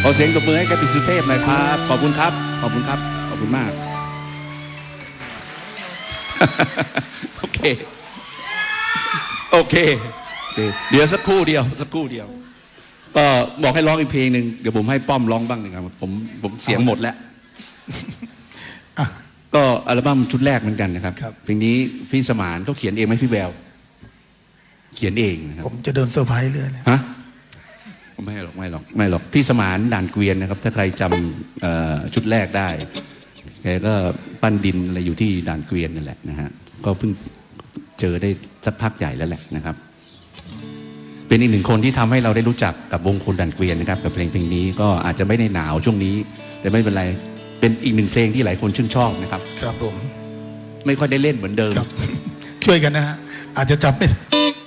ขอเสียงตบมือให้กับพี่สุเทพหน่อยครับขอบคุณครับขอบคุณครับขอบคุณมาก โอเคเดี๋ยวสักครู่เดียวก็บอกให้ร้องอีกเพลงหนึ่งเดี๋ยวผมให้ป้อมร้องบ้างหนึ่งครับผมเสียงหมดแล้วก็อัลบั้มชุดแรกเหมือนกันนะครับเพลงนี้พี่สมานเขาเขียนเองไหมพี่แววเขียนเองนะครับผมจะเดินเซอร์ไพรส์เลยฮะไม่หรอกพี่สมานด่านเกวียนนะครับถ้าใครจำชุดแรกได้แกก็ปั้นดินอะไรอยู่ที่ด่านเกวียนนั่นแหละนะฮะก็เพิ่งเจอได้สักพักใหญ่แล้วแหละนะครับเป็นอีกหนึ่งคนที่ทำให้เราได้รู้จักกับวงคนด่านเกวียนนะครับกับเพลงนี้ก็อาจจะไม่ได้หนาวช่วงนี้แต่ไม่เป็นไรเป็นอีกหนึ่งเพลงที่หลายคนชื่นชอบนะครับครับผมไม่ค่อยได้เล่นเหมือนเดิมช่วยกันนะฮะอาจจะจับไม่